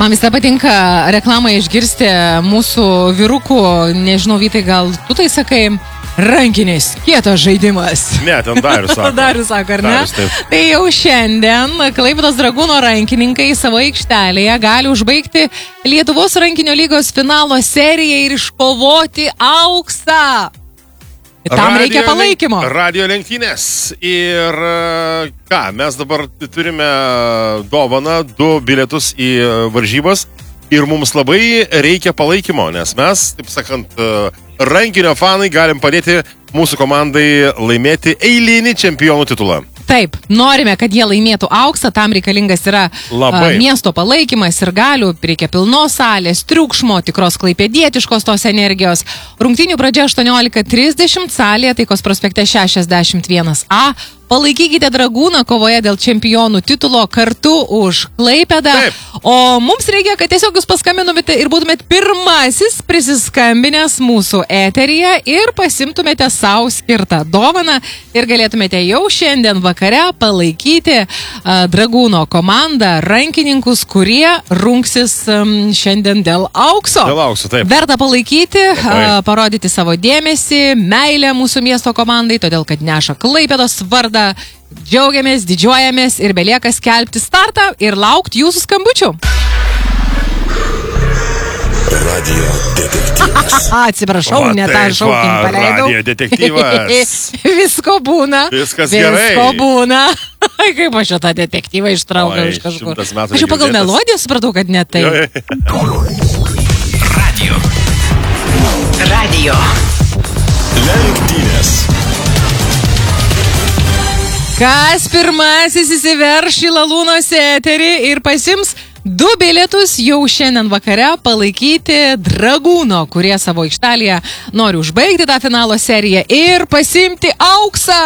Man visą patinka reklamą išgirsti mūsų vyrukų, nežinau, Vytai, gal tu tai sakai, rankinis, kietas žaidimas. Ne, ten Darius sako. Darius sako, ar ne? Darius, taip. Tai jau šiandien Klaipėdos Dragūno rankininkai savo aikštelėje gali užbaigti Lietuvos rankinio lygos finalo seriją ir iškovoti auksą. Tam reikia palaikymo. Radio lenktynės. Ir ką, mes dabar turime dovaną 2 bilietus į varžybas ir mums labai reikia palaikymo, nes mes, taip sakant, rankinio fanai galim padėti mūsų komandai laimėti eilinį čempionų titulą. Taip, norime, kad jie laimėtų auksą, tam reikalingas yra miesto palaikymas ir galių, reikia pilnos salės, triukšmo, tikros klaipėdietiškos tos energijos. Rungtynių pradžia 18:30, salėje Taikos prospekte 61A. Palaikykite Dragūną kovoje dėl čempionų titulo kartu už Klaipėdą. Taip. O mums reikia, kad tiesiog jūs paskambinumėte ir būtumėt pirmasis prisiskambinęs mūsų eteryje ir pasimtumėte savo skirtą dovaną ir galėtumėte jau šiandien vakare palaikyti Dragūno komandą, rankininkus, kurie rungsis šiandien dėl aukso. Dėl aukso, taip. Verta palaikyti, parodyti savo dėmesį, meilę mūsų miesto komandai, todėl kad neša Klaipėdos vardą. Džiaugiamės, didžiuojamės ir belieka skelbti startą ir laukti jūsų skambučių. Radio detektyvas. Atsiprašau, ne tą šaukinį paleidau. Radio detektyvas. Visko būna. Viskas gerai. Visko būna. Kaip aš šitą detektyvą ištraukiau iš kažkur. Aš jau pagal melodiją supratau, kad ne tai. Radio lenktynės. Kas pirmasis įsiverš į Lalūnos eterį ir pasims 2 bilietus jau šiandien vakare palaikyti Dragūno, kurie savo aikštelėje nori užbaigti tą finalo seriją ir pasimti auksą.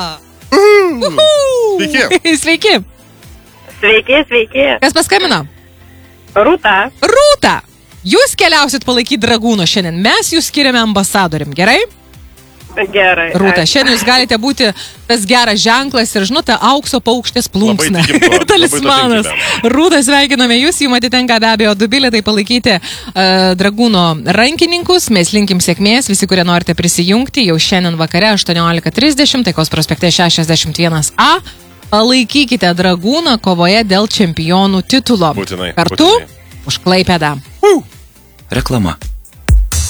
Sveiki. Sveiki. Sveiki. Kas paskambino? Rūta. Jūs keliausit palaikyti Dragūno šiandien. Mes jūs skiriame ambasadorium, gerai? Gerai. Rūta, šiandien jūs galite būti tas geras ženklas ir, žinote, aukso paukštės plunksna. Talismanas. Rūta, sveikiname jūs, jums atitenka be abejo 2 bilietai palaikyti Dragūno rankininkus. Mes linkim sėkmės, visi, kurie norite prisijungti, jau šiandien vakare 18:30, Taikos prospekte 61A. Palaikykite Dragūną kovoje dėl čempionų titulo. Būtinai. Kartu už Klaipėdą. Reklama.